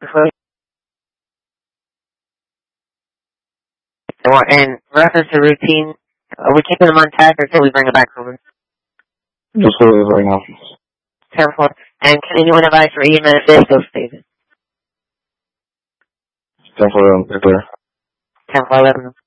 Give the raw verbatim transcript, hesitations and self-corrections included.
And reference to routine, are we keeping them on tag or can we bring it back over? Just leave it right now. Careful. And can anyone advise for E M S if those stated? ten four eleven, clear. ten four eleven.